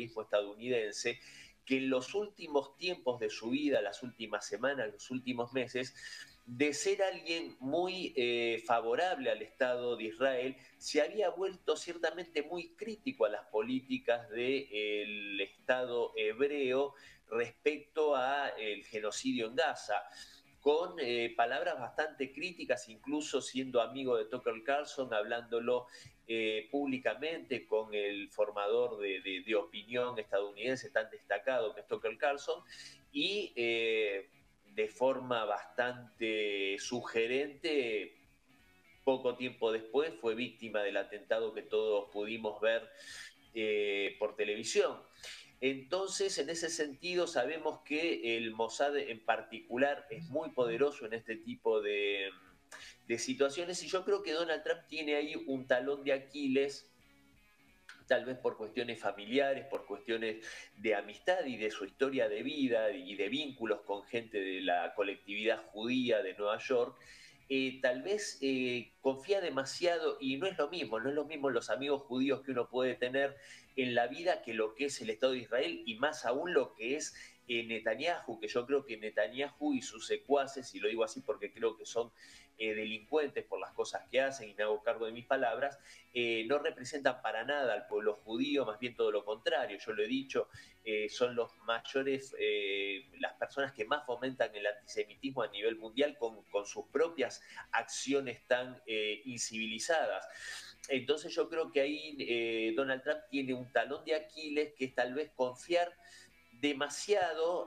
terrorismo estadounidense, que en los últimos tiempos de su vida, las últimas semanas, los últimos meses, de ser alguien muy favorable al Estado de Israel, se había vuelto ciertamente muy crítico a las políticas del Estado hebreo respecto al genocidio en Gaza, con palabras bastante críticas, incluso siendo amigo de Tucker Carlson, hablándolo públicamente con el formador de opinión estadounidense tan destacado que es Tucker Carlson, y de forma bastante sugerente, poco tiempo después fue víctima del atentado que todos pudimos ver por televisión. Entonces, en ese sentido, sabemos que el Mossad en particular es muy poderoso en este tipo de situaciones, y yo creo que Donald Trump tiene ahí un talón de Aquiles, tal vez por cuestiones familiares, por cuestiones de amistad y de su historia de vida y de vínculos con gente de la colectividad judía de Nueva York. Tal vez confía demasiado, y no es lo mismo, no es lo mismo los amigos judíos que uno puede tener en la vida que lo que es el Estado de Israel, y más aún lo que es Netanyahu, que yo creo que Netanyahu y sus secuaces, y lo digo así porque creo que son delincuentes por las cosas que hacen, y me hago cargo de mis palabras, no representan para nada al pueblo judío, más bien todo lo contrario. Yo lo he dicho, son los mayores, las personas que más fomentan el antisemitismo a nivel mundial con sus propias acciones tan incivilizadas. Entonces yo creo que ahí Donald Trump tiene un talón de Aquiles, que es tal vez confiar demasiado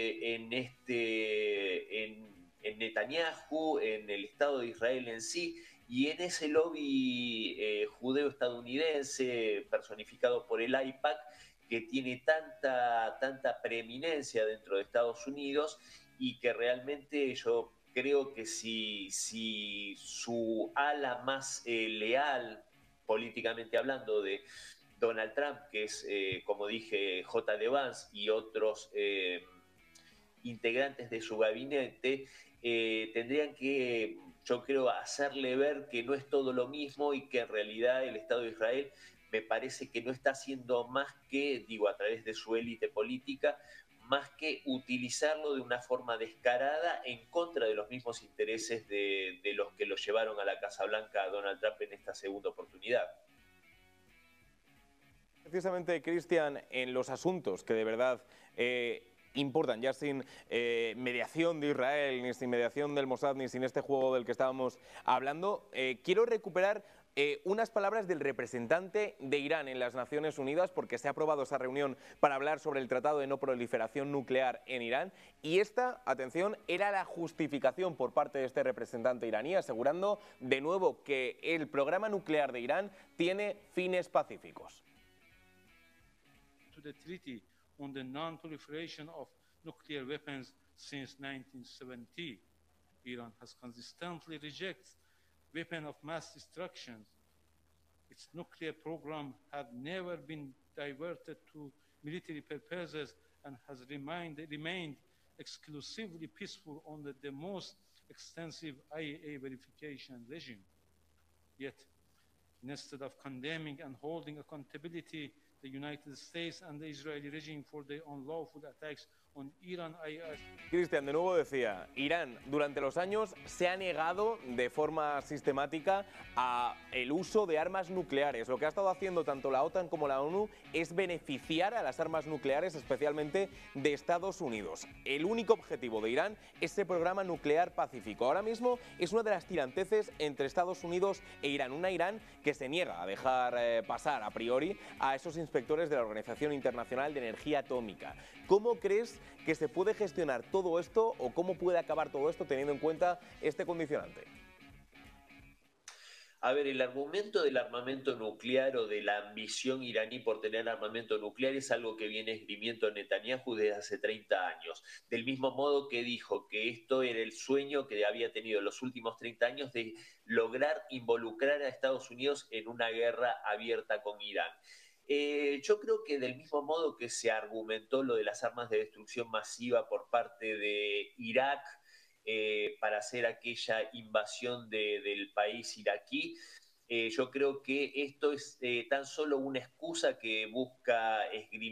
en Netanyahu, en el Estado de Israel en sí, y en ese lobby judeo-estadounidense personificado por el AIPAC, que tiene tanta preeminencia dentro de Estados Unidos, y que realmente yo creo que si su ala más leal, políticamente hablando, de Donald Trump, que es, como dije, J.D. Vance y otros integrantes de su gabinete, tendrían que, yo creo, hacerle ver que no es todo lo mismo, y que en realidad el Estado de Israel me parece que no está haciendo más que, digo, a través de su élite política, más que utilizarlo de una forma descarada en contra de los mismos intereses de los que lo llevaron a la Casa Blanca a Donald Trump en esta segunda oportunidad. Precisamente, Cristian, en los asuntos que de verdad importan, ya sin mediación de Israel, ni sin mediación del Mossad, ni sin este juego del que estábamos hablando, quiero recuperar unas palabras del representante de Irán en las Naciones Unidas, porque se ha aprobado esa reunión para hablar sobre el Tratado de No Proliferación Nuclear en Irán, y esta, atención, era la justificación por parte de este representante iraní, asegurando de nuevo que el programa nuclear de Irán tiene fines pacíficos. The Treaty on the Non-Proliferation of Nuclear Weapons since 1970. Iran has consistently rejected weapons of mass destruction. Its nuclear program had never been diverted to military purposes and has remained exclusively peaceful under the most extensive IAEA verification regime. Yet, instead of condemning and holding accountability the United States and the Israeli regime for their unlawful attacks on Iran. Cristian, de nuevo decía, Irán durante los años se ha negado de forma sistemática a el uso de armas nucleares. Lo que ha estado haciendo tanto la OTAN como la ONU es beneficiar a las armas nucleares, especialmente de Estados Unidos. El único objetivo de Irán es ese programa nuclear pacífico. Ahora mismo es una de las tiranteces entre Estados Unidos e Irán. Una Irán que se niega a dejar pasar a priori a esos inspectores de la Organización Internacional de Energía Atómica. ¿Cómo crees que se puede gestionar todo esto, o cómo puede acabar todo esto teniendo en cuenta este condicionante? A ver, el argumento del armamento nuclear o de la ambición iraní por tener armamento nuclear es algo que viene esgrimiendo Netanyahu desde hace 30 años. Del mismo modo que dijo que esto era el sueño que había tenido en los últimos 30 años de lograr involucrar a Estados Unidos en una guerra abierta con Irán. Yo creo que del mismo modo que se argumentó lo de las armas de destrucción masiva por parte de Irak, para hacer aquella invasión del país iraquí, yo creo que esto es tan solo una excusa que busca esgrimir